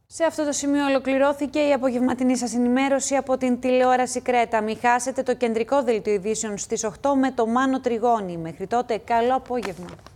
Σε αυτό το σημείο ολοκληρώθηκε η απογευματινή σας ενημέρωση από την τηλεόραση Κρέτα. Μην χάσετε το κεντρικό δελτίο ειδήσεων στις 8 με το Μάνο Τριγώνη. Μέχρι τότε, καλό απόγευμα.